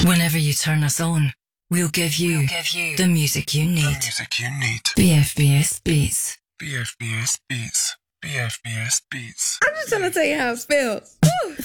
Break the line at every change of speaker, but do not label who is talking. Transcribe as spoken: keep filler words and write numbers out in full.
Whenever you turn us on, we'll give you,
We'll give you
the music you
the
need.
music you need.
B F B S Beats.
B F B S Beats. B F B S Beats.
I'm just trying to tell you how it feels. Woo.